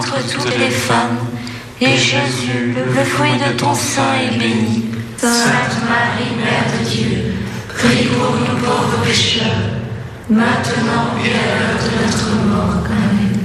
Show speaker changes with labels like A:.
A: entre toutes les femmes, et Jésus, le fruit de ton sein, est béni. Sainte Marie, Mère de Dieu, prie pour nous pauvres pécheurs, maintenant et à l'heure de notre mort. Amen.